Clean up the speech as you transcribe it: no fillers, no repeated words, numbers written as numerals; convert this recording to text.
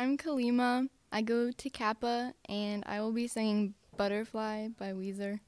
I'm Kalima. I go to Kappa, and I will be singing Butterfly by Weezer.